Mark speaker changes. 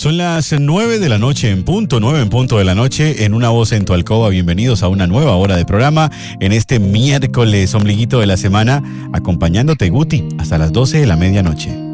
Speaker 1: Son las 9 de la noche en punto, 9 en punto de la noche, en Una Voz en tu Alcoba. Bienvenidos a una nueva hora de programa en este miércoles ombliguito de la semana, acompañándote Guti hasta las 12 de la medianoche.